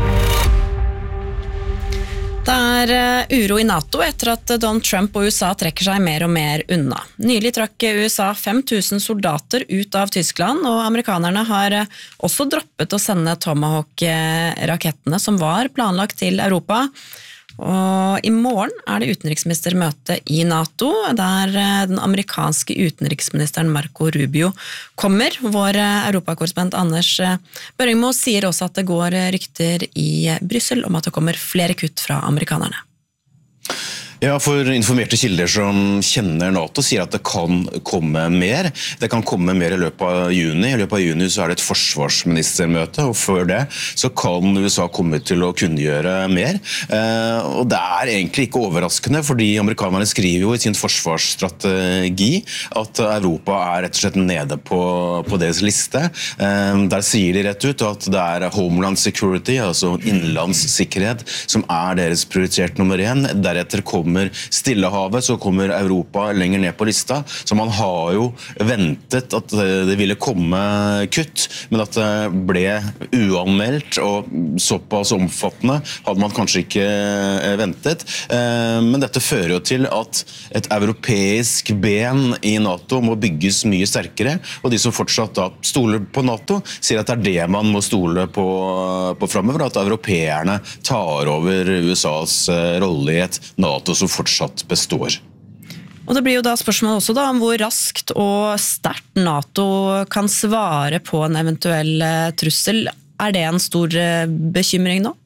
Det uro i NATO etter at Donald Trump og USA trekker seg mer og mer unna. Nylig trakk USA 5000 soldater ut av Tyskland, og amerikanerne har også droppet å sende Tomahawk-rakettene som var planlagt til Europa. Og i morgen det utenriksministermøte i NATO, der den amerikanske utenriksministeren Marco Rubio kommer. Vår europakorrespondent Anders Børringmo sier også at det går rykter i Brussel om at det kommer flere kutt fra amerikanerne. Ja, for informerte kilder som kjenner NATO sier at det kan komme mer. Det kan komme mer i løpet av juni. I løpet av juni så det et forsvarsministermøte, og før det så kan USA komme til å kunngjøre mer. Og det egentlig ikke overraskende, fordi amerikanerne skriver jo i sin forsvarsstrategi at Europa rett og slett nede på deres liste. Der sier de rett ut at det Homeland Security, altså innenlandssikkerhet, som deres prioritert nummer 1. Deretter kommer Stillehavet, så kommer Europa lenger ned på lista. Så man har jo ventet at det ville komme kutt, men at det ble uanmeldt og såpass omfattende hadde man kanskje ikke ventet. Men dette fører jo til at et europeisk ben i NATO må bygges mye sterkere, og de som fortsatt da stoler på NATO, sier at det det man må stole på fremover, at europeerne tar over USAs rolle i et NATO som fortsatt består. Og det blir jo da spørsmål også da om hvor raskt og sterkt NATO kan svare på en eventuell trussel. Det en stor bekymring nå?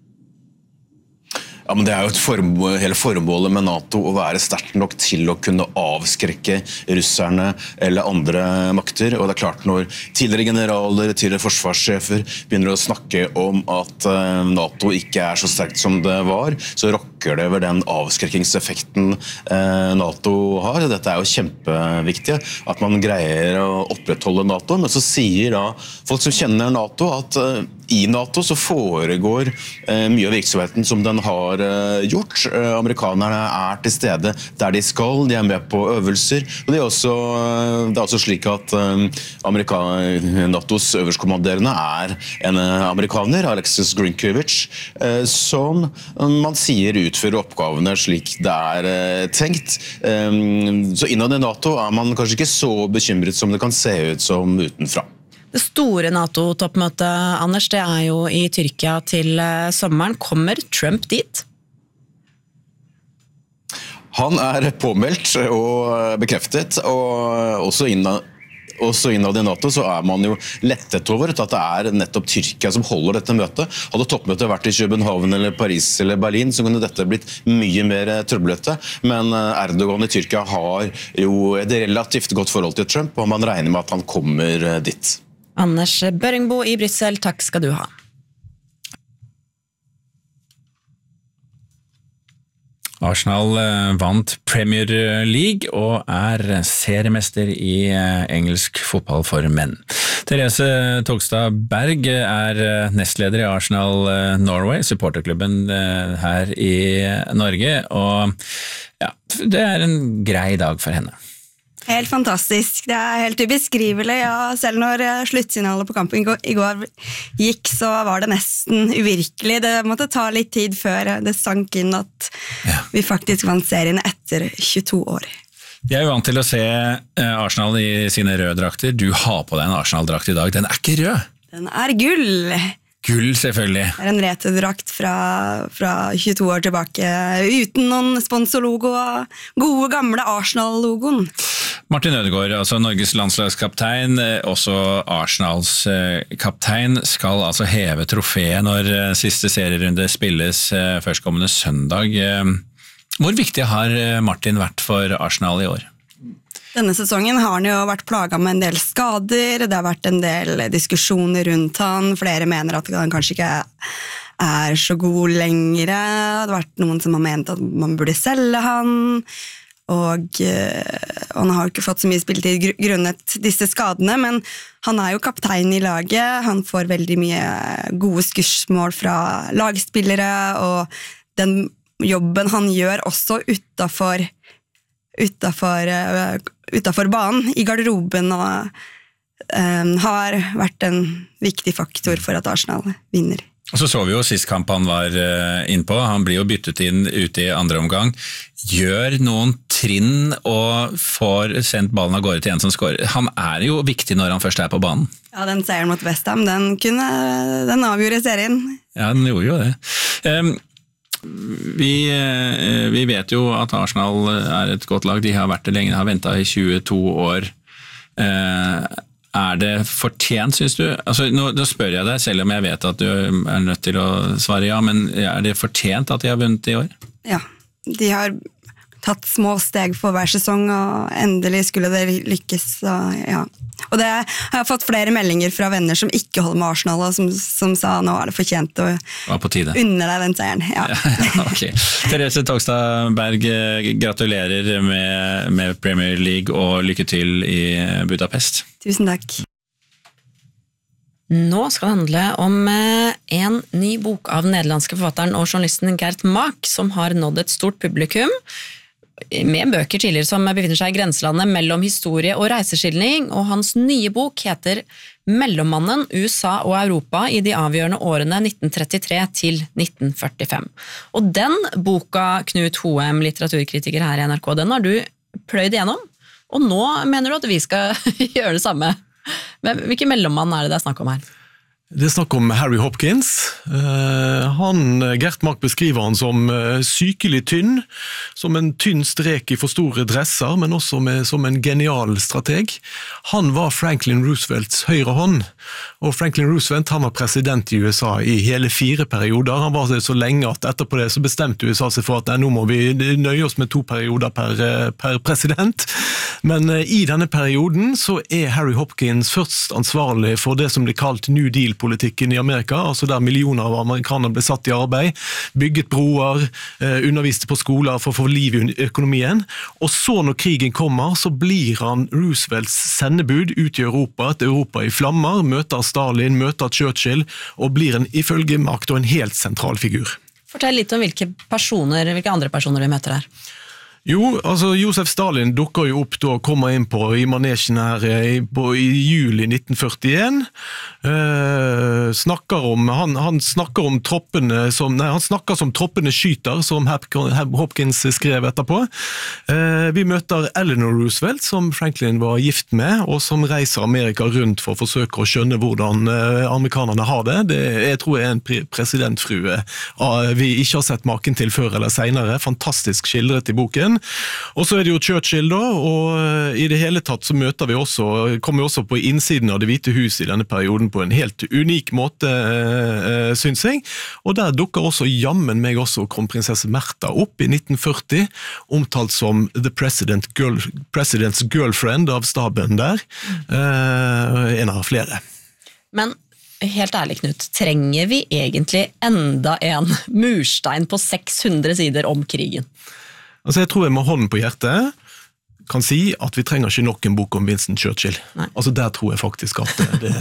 Ja, men det jo hele formålet med NATO å være sterkt nok til å kunne avskrekke russerne eller andre makter. Og det klart når tidligere generaler, tidligere forsvarssjefer begynner å snakke om at NATO ikke så sterkt som det var, så rokker det over den avskrekkingseffekten NATO har. Dette jo kjempeviktig, at man greier å opprettholde NATO. Men så sier da folk som kjenner NATO at i NATO så foregår mye av virksomheten som den har gjort. Amerikanerne til stede der de skal, de med på øvelser, og det også slik at NATOs øverstkommanderende en amerikaner, Alexis Grinkiewicz, som man sier utfører oppgavene slik det tenkt. Så innad i NATO man kanskje ikke så bekymret som det kan se ut som utenfra. Det store NATO-toppmøtet, Anders, det jo i Tyrkia til sommeren. Kommer Trump dit? Han påmeldt og bekreftet, og også innad i NATO så man jo lettet over at det nettopp Tyrkia som holder dette møtet. Hadde toppmøtet vært i København eller Paris eller Berlin, så kunne dette blitt mye mer trøblete. Men Erdogan i Tyrkia har jo et relativt godt forhold til Trump, og man regner med at han kommer dit. Anders Børingbo i Brussel, takk skal du ha. Arsenal vant Premier League og seriemester i engelsk fotball for menn. Therese Togstad Berg nestleder i Arsenal Norway, supporterklubben her i Norge, og ja, det en grei dag for henne. Helt fantastisk. Det helt ubeskrivelig. Ja, selv når sluttsignalet på kampen i går gikk, så var det nesten uvirkelig. Det måtte ta litt tid før det sank inn at vi faktisk vant serien etter 22 år. Jeg vant til å se Arsenal i sine røde drakter. Du har på deg en Arsenal-drakt i dag. Den ikke rød. Den gull. Gull, selvfølgelig. Det en returdrakt fra 22 år tilbake, uten noen sponsorlogo, gode gamle Arsenal-logoen. Martin Ødegaard, altså Norges landslagskaptein, også Arsenals kaptein, skal altså heve trofeet når siste serierunde spilles førstkommende søndag. Hvor viktig har Martin vært for Arsenal i år? Denne sesongen har han jo vært plaget med en del skader, det har vært en del diskusjoner rundt han, flere mener at han kanskje ikke så god lenger, det har vært noen som har ment at man burde selge han, og han har ikke fått så mye spilletid grunnet disse skadene, men han jo kaptein i laget, han får veldig mye gode skussmål fra lagspillere, og den jobben han gjør også utenfor banen, i garderoben, og har vært en viktig faktor for at Arsenal vinner. Og så vi jo sist kamp han var innpå, han blir jo byttet inn ute i andre omgang, gjør noen trinn og får sendt ballen av gårde til en som skårer. Han jo viktig når han først på banen. Ja, den seieren mot West Ham, den avgjorde serien. Ja, den gjorde jo det. Vi vet jo at Arsenal et godt lag, de har vært det lenge, har ventet i 22 år. Det fortjent, synes du? Altså, nå spør jeg deg, selv om jeg vet at du nødt til å svare ja, men det fortjent at de har vunnet i år? Ja, de har tatt små steg for hver sesong, og endelig skulle det lykkes. Ja. Og det har jeg fått flere meldinger fra venner som ikke holder med Arsenal, og som sa nå det fortjent å unne deg den seieren. Ja. Okay. Therese Togstad Berg, gratulerer med Premier League og lykke til i Budapest. Tusen takk. Nå skal det handle om en ny bok av den nederlandske forfatteren og journalisten Gert Mak, som har nådd et stort publikum, med bøker tidligere som befinner seg i grenselandet mellom historie og reiseskildring, og hans nye bok heter Mellommannen, USA og Europa i de avgjørende årene 1933 til 1945. Og den boka, Knut Hoem, litteraturkritiker her i NRK, den har du pløyd igjennom, og nå mener du at vi skal gjøre det samme. Men hvilken mellommann er det snakk om her? Det er snakk om Harry Hopkins. Gert Mak beskriver han som sykelig tynn, som en tynn strek i for store dresser, men også som en genial strateg. Han var Franklin Roosevelts høyre hånd, og Franklin Roosevelt han var president i USA i hele 4 perioder. Han var det så lenge at etterpå det så bestemte USA seg for at nå må vi nøye oss med 2 perioder per president. Men i denne perioden så er Harry Hopkins først ansvarlig for det som blir kalt New Deal-politikken i Amerika, altså der millioner av amerikanere ble satt i arbeid, bygget broer, underviste på skoler for å få liv i økonomien, og så når krigen kommer, så blir han Roosevelts sendebud ut i Europa, et Europa i flammer, møter Stalin, møter Churchill, og blir ifølge Mak en helt sentral figur. Fortell litt om hvilke andre personer vi møter her. Jo, altså Josef Stalin dukker jo opp da, kommer inn i manesjen her i juli 1941, han snakker om troppene han snakker som troppene skyter, som Hopkins skrev etterpå. Vi møter Eleanor Roosevelt, som Franklin var gift med, og som reiser Amerika rundt for å forsøke å skjønne hvordan amerikanerne har det. Jeg tror en presidentfrue vi ikke har sett maken til før eller senere, fantastisk skildret i boken. Og så er det jo Churchill da, og i det hele tatt så kommer vi også på innsiden av Det hvite hus i denne perioden på en helt unik måte, synes jeg. Og der dukker også jammen meg også kronprinsesse Märtha opp i 1940, omtalt som The President's Girlfriend av staben der, en av flere. Men helt ærlig, Knut, trenger vi egentlig enda en murstein på 600 sider om krigen? Altså jeg tror jeg med hånden på hjertet kan si at vi trenger ikke nok en bok om Winston Churchill. Nei. Altså der tror jeg faktisk at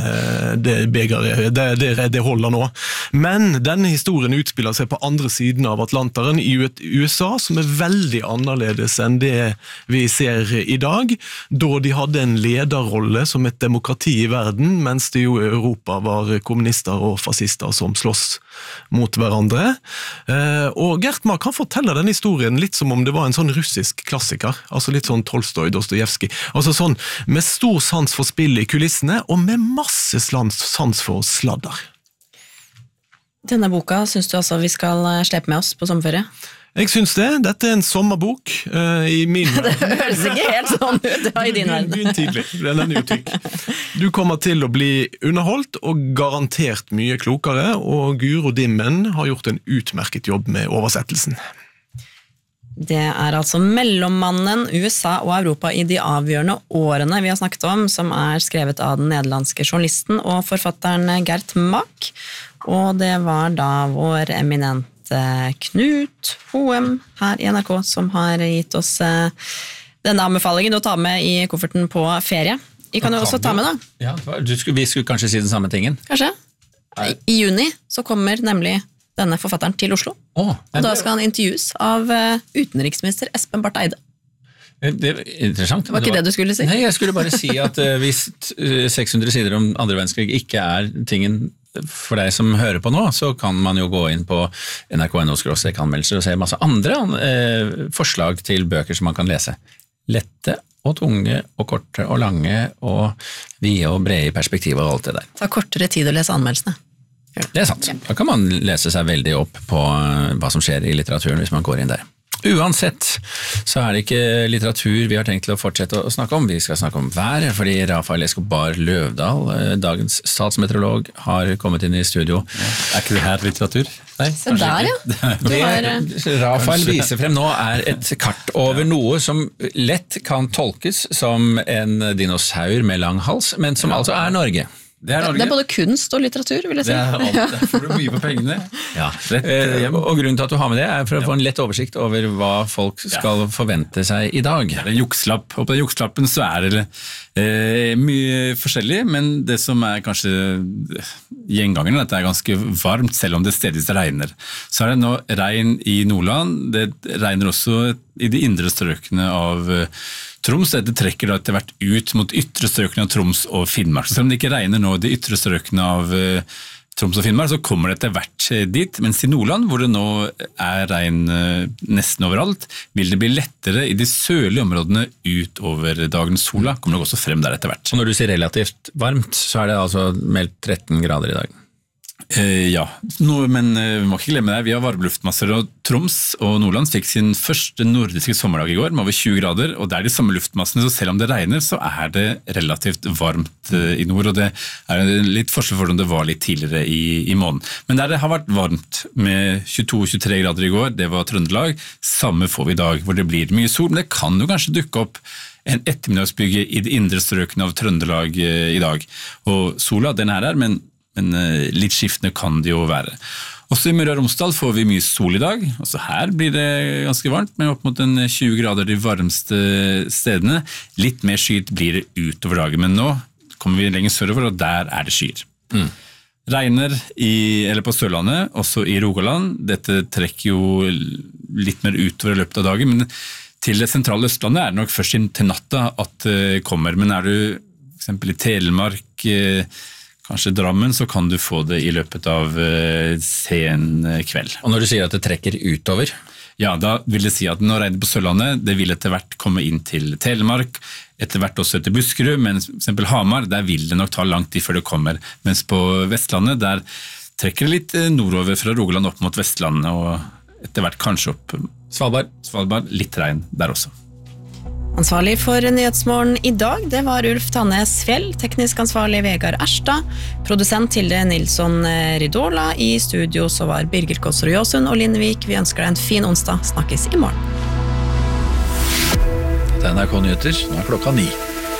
det holder nå. Men denne historien utspiller seg på andre siden av Atlanteren i USA, som er veldig annerledes enn det vi ser i dag, da de hadde en lederrolle som et demokrati i verden, mens det jo i Europa var kommunister og fascister som slåss mot hverandre. Og Gert Mak kan fortelle denne historien litt som om det var en sånn russisk klassiker, altså litt sånn Tolstoj, Dostojevskij, altså sånn med stor sans for spill i kulissene, og med masse sans for sladder. Denne boka synes du altså vi skal slepe med oss på sommerferie? Jeg synes det. Dette er en sommerbok i min Det høres ikke helt sånn ut i din verden. Begynn tidlig, den er utykk. Du kommer til å bli underholdt og garantert mye klokere, og Guro Dimmen har gjort en utmerket jobb med oversettelsen. Det er altså Mellommannen, USA og Europa i de avgjørende årene vi har snakket om, som er skrevet av den nederlandske journalisten og forfatteren Gert Mak, og det var da vår eminente Knut Hoem her i NRK som har gitt oss denne anbefalingen å ta med i kofferten på ferie. Vi kan jo også ta med da. Ja, vi skulle kanskje si den samme tingen. Kanskje. I juni så kommer nemlig denne forfatteren til Oslo, og da skal han intervjues av utenriksminister Espen Barth Eide. Det er interessant. Det var ikke det du skulle si? Nei, jeg skulle bare si at hvis 600 sider om andre verdenskrig ikke er tingen for deg som hører på nå, så kan man jo gå inn på nrk.no/anmeldelser og se masse andre forslag til bøker som man kan lese. Lette og tunge og korte og lange og vide og brede i perspektiv og alt det der. Det tar kortere tid å lese anmeldelsene. Det er sant. Da kan man lese seg veldig opp på hva som skjer i litteraturen hvis man går inn der. Uansett så det ikke litteratur vi har tenkt til å fortsette å snakke om. Vi skal snakke om vær, fordi Rafael Escobar Løvdahl, dagens statsmeteorolog, har kommet inn i studio. Ikke det her litteratur? Nei, så der, ja. Det Rafael viser frem nå et kart over noe som lett kan tolkes som en dinosaur med lang hals, men som altså Norge. Det Norge. Det både kunst og litteratur, vil jeg si. Det alt, der får du mye på pengene. Ja, og grunnen til at du har med det for å få en lett oversikt over hva folk skal forvente seg i dag. Det en jukslapp, og på den jukslappen så det mye forskjellig, men det som kanskje gjengangeren, at det ganske varmt, selv om det stedvis regner. Så det nå regn i Nordland, det regner også i de indre strøkene av Troms. Dette trekker da etter hvert ut mot ytre strøkene av Troms og Finnmark. Så selv om det ikke regner nå i de ytre strøkene av Troms og Finnmark, så kommer det etter hvert dit. Mens i Nordland, hvor det nå regn nesten overalt, vil det bli lettere i de sørlige områdene utover dagens sola. Kommer det også frem der etter hvert. Og når du sier relativt varmt, så det altså meldt 13 grader i dag. Ja, men vi må ikke glemme det. Vi har varmeluftmasser, og Troms og Nordland fikk sin første nordiske sommerdag i går med over 20 grader, og det de samme luftmassene, så selv om det regner, så det relativt varmt i nord, og det litt forskjell for om det var litt tidligere i måneden. Men der det har vært varmt med 22-23 grader i går, det var Trøndelag, samme får vi i dag, hvor det blir mye sol, men det kan jo kanskje dukke opp en ettermiddagsbygge i det indre strøkene av Trøndelag i dag. Og sola, den der, men litt skiftende kan det jo være. Også i Møre og Romsdal får vi mye sol i dag. Også her blir det ganske varmt, men opp mot 20 grader de varmeste stedene. Litt mer skyet blir det utover dagen, men nå kommer vi lenger sørover, og der det skyer. Regner på Sørlandet, også i Rogaland. Dette trekker jo litt mer utover i løpet av dagen, men til det sentrale Østlandet det nok først til natta at det kommer. Men du for eksempel i Telemark, kanskje Drammen, så kan du få det i løpet av sen kveld. Og når du sier at det trekker utover? Ja, da vil det si at når regnet på Sørlandet, det vil etter hvert komme inn til Telemark, etter hvert også til Buskerud, men for eksempel Hamar, der vil det nok ta lang tid før det kommer. Mens på Vestlandet, der trekker det litt nordover fra Rogaland opp mot Vestlandet, og etter hvert kanskje opp Svalbard, litt regn der også. Ansvarlig for Nyhetsmorgen i dag, det var Ulf Tannes Fjell, teknisk ansvarlig Vegard Erstad, produsent Hilde Nilsson Ridola, i studio så var Birgit Gåsrud Jåsund og Linnevik. Vi ønsker deg en fin onsdag, snakkes i morgen. Det NRK Nyheter, nå klokka 9.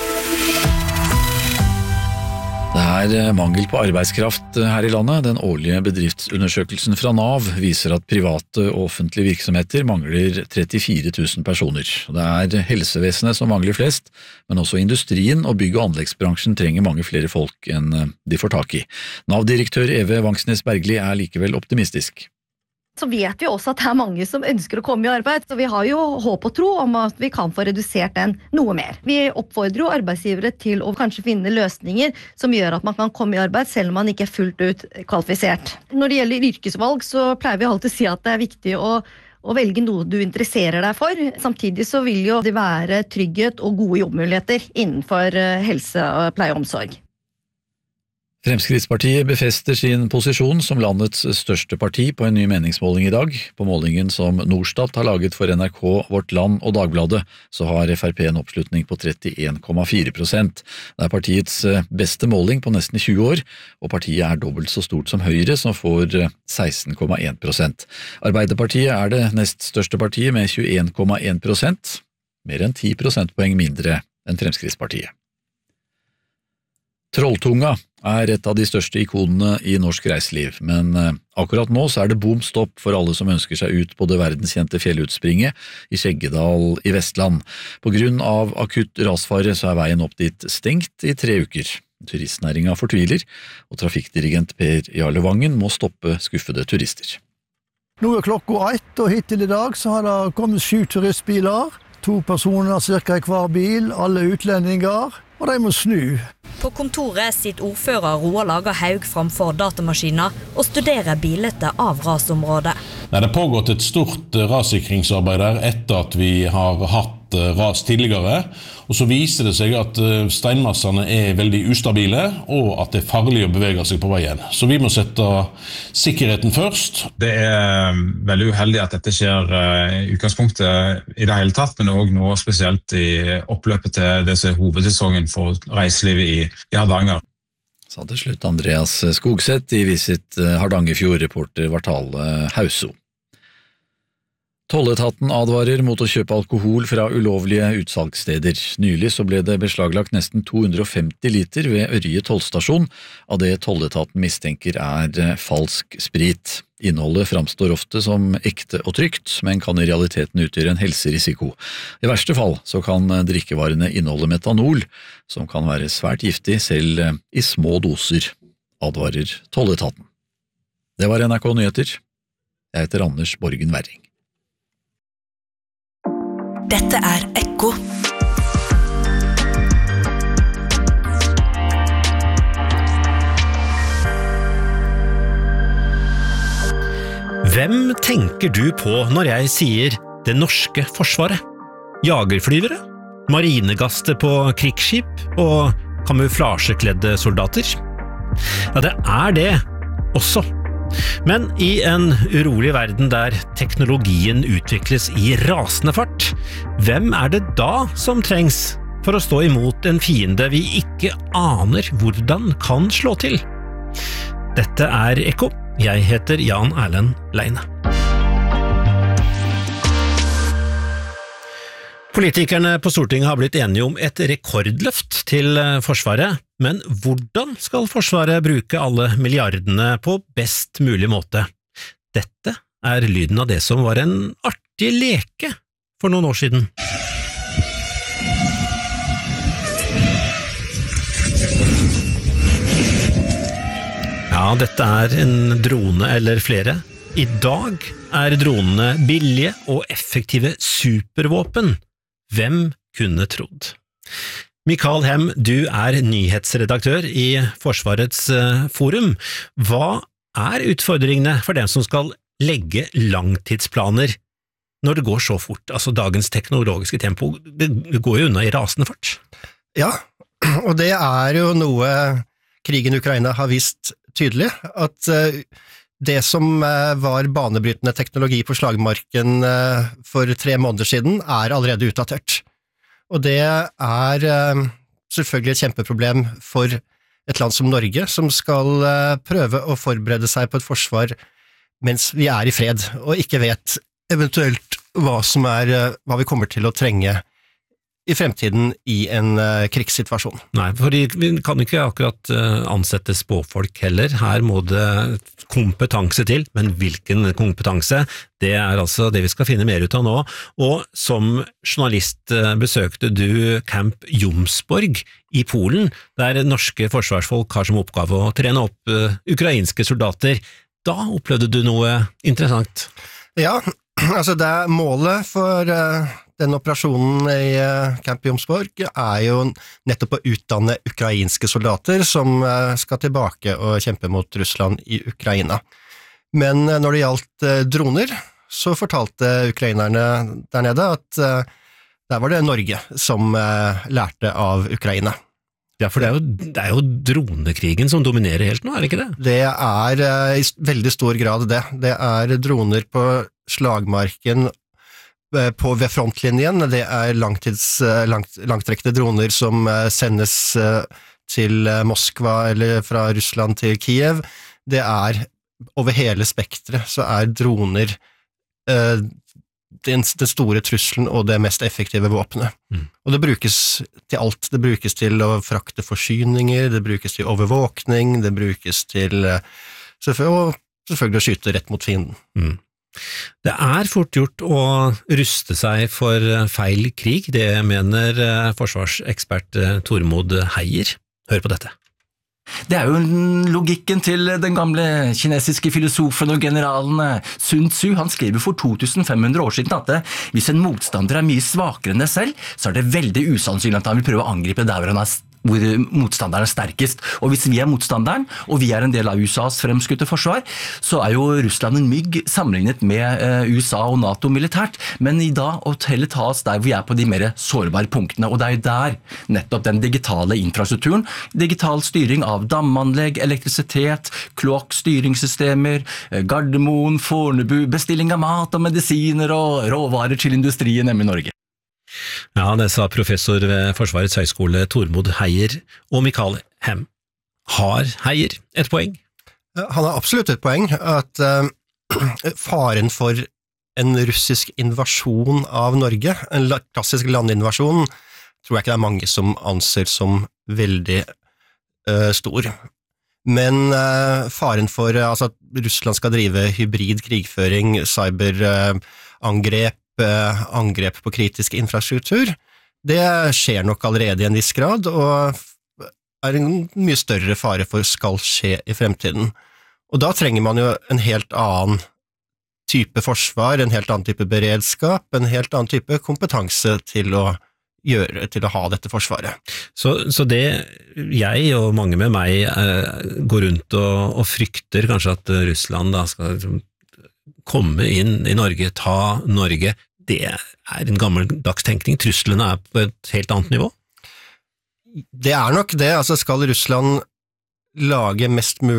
Det mangel på arbeidskraft her i landet. Den årlige bedriftsundersøkelsen fra NAV viser at private og offentlige virksomheter mangler 34 000 personer. Det helsevesenet som mangler flest, men også industrien og bygg- og anleggsbransjen trenger mange flere folk enn de får tak i. NAV-direktør Eve Vangsnes Bergli likevel optimistisk. Så vet vi også at det mange som ønsker å komme i arbeid, så vi har jo håp og tro om at vi kan få redusert den noe mer. Vi oppfordrer jo arbeidsgivere til å kanskje finne løsninger som gjør at man kan komme i arbeid selv om man ikke fullt ut kvalifisert. Når det gjelder yrkesvalg så pleier vi alltid å si at det viktig å velge noe du interesserer deg for. Samtidig så vil jo det være trygghet og gode jobbmuligheter innenfor helse, pleie og omsorg. Fremskrittspartiet befester sin posisjon som landets største parti på en ny meningsmåling i dag. På målingen som Norstat har laget for NRK, Vårt Land og Dagbladet, så har FrP en oppslutning på 31,4%. Det partiets beste måling på nesten 20 år, og partiet dobbelt så stort som Høyre, som får 16,1%. Arbeiderpartiet det nest største partiet med 21,1%, mer enn 10 prosentpoeng mindre enn Fremskrittspartiet. Trolltunga et av de største ikonene i norsk reiseliv, men akkurat nå så det bom stopp for alle som ønsker seg ut på det verdenskjente fjellutspringet i Skjeggedal i Vestland. På grunn av akutt rasfare så veien opp dit stengt i 3 uker. Turistnæringa fortviler, og trafikkdirigent Per Jarle Vangen må stoppe skuffede turister. Nå klokka 1, og hittil i dag så har det kommet 7 turistbiler, 2 personer cirka i hver bil, alle utlendinger, og de må snu. På kontoret sitter ordfører Roar Lager Haug framfor datamaskiner og studerer bilder av rasområdet. Det har pågått et stort rassikringsarbeid der etter at vi har hatt vært ras tidligere, og så viser det seg at steinmassene veldig ustabile, og at det farlig å bevege seg på veien. Så vi må sette sikkerheten først. Det veldig uheldig at dette skjer i utgangspunktet i det hele tatt, men også nå spesielt i oppløpet til det som hovedsesongen for reiselivet i Hardanger. Sa til slutt Andreas Skogseth i Visit Hardangerfjord-reporter Vartale Hauso. Tolletaten advarer mot å kjøpe alkohol fra ulovlige utsalgssteder. Nylig så ble det beslaglagt nesten 250 liter ved Ørje tollstasjon av det tolletaten mistenker falsk sprit. Innholdet framstår ofte som ekte og trygt, men kan i realiteten utgjøre en helserisiko. I verste fall så kan drikkevarene inneholde metanol, som kan være svært giftig selv i små doser, advarer tolletaten. Det var NRK Nyheter. Jeg heter Anders Borgen Werring. Dette Ekko. Hvem tenker du på når jeg sier det norske forsvaret? Jagerflyvere? Marinegaster på krigsskip og kamuflasjekledde soldater? Ja, det det også. Men i en urolig verden der teknologien utvikles i rasende fart, hvem det da som trengs for å stå imot en fiende vi ikke aner hvordan kan slå til? Dette Ekko. Jeg heter Jan Erlend Leine. Politikerne på Stortinget har blitt enige om et rekordløft til Forsvaret, men hvordan skal Forsvaret bruke alle milliardene på best mulig måte? Dette lyden av det som var en artig leke for noen år siden. Ja, dette en drone eller flere. I dag dronene billige og effektive supervåpen. Hvem kunne trodd? Mikael Hem, du nyhetsredaktør i Forsvarets forum. Hva utfordringene for dem som skal legge langtidsplaner når det går så fort? Altså dagens teknologiske tempo, det går jo unna i rasende fart. Ja, og det jo noe krigen i Ukraina har vist tydelig, at det som var banebrytende teknologi på slagmarken for 3 måneder siden allerede utdatert. Og det selvfølgelig et kjempeproblem for et land som Norge, som skal prøve å forberede seg på et forsvar mens vi i fred, og ikke vet eventuelt hva vi kommer til å trenge i fremtiden i en krigssituasjon. Nei, for vi kan ikke akkurat ansette spåfolk heller. Her må det kompetanse til, men hvilken kompetanse? Det altså det vi skal finne mer ut av nå. Og som journalist besøkte du Camp Jomsborg i Polen, der norske forsvarsfolk har som oppgave å trene opp ukrainske soldater. Da opplevde du noe interessant? Ja, altså det målet for den operasjonen i Camp Jomsborg jo nettopp å utdanne ukrainske soldater som skal tilbake og kjempe mot Russland i Ukraina. Men når det gjaldt droner, så fortalte ukrainerne der nede at der var det Norge som lærte av Ukraina. Ja, for det jo dronekrigen som dominerer helt nå, det ikke det? Det i veldig stor grad det. Det droner på slagmarken ved frontlinjen, det langtrekkende droner som sendes til Moskva eller fra Russland til Kiev. Det over hele spektret, så droner den store trusselen og det mest effektive våpenet. Og det brukes til alt. Det brukes til å frakte forsyninger, det brukes til overvåkning, det brukes til selvfølgelig å skyte rett mot fienden. Det fort gjort å ruste seg for feil krig, det mener forsvarsekspert Tormod Heier. Hør på dette. Det jo logikken til den gamle kinesiske filosofen og generalen Sun Tzu. Han skrev for 2500 år siden at hvis en motstander mye svakere enn deg selv, så det veldig usannsynlig at han vil prøve å angripe der hvor han hvor motstanderen sterkest. Og hvis vi motstanderen, og vi en del av USAs fremskutte forsvar, så jo Russland en mygg sammenlignet med USA og NATO militært. Men i dag å heller ta oss der vi på de mer sårbare punktene, og det jo der nettopp den digitale infrastrukturen, digital styring av damanlegg, elektrisitet, kloakkstyringssystemer, Gardermoen, Fornebu, bestilling av mat og medisiner og råvarer til industrien hjemme i Norge. Ja, det sa professor ved Forsvarets høgskole Tormod Heier og Mikael Hem. Har Heier et poeng? Han har absolutt et poeng, at faren for en russisk invasjon av Norge, en klassisk landinvasjon, tror jeg ikke det mange som anser som veldig stor. Men faren for at Russland skal drive hybrid krigføring, cyberangrep, angrep på kritisk infrastruktur, det skjer nok allerede i en viss grad, og en mye større fare for skal skje i fremtiden. Og da trenger man jo en helt annen type forsvar, en helt annen type beredskap, en helt annen type kompetanse til å ha dette forsvaret. Så det jeg og mange med meg går rundt og frykter kanskje at Russland da skal komme inn i Norge, ta Norge, det en gammeldags tenkning. Truslene på et helt annet nivå? Det nok det. Skal Russland lage mest mulig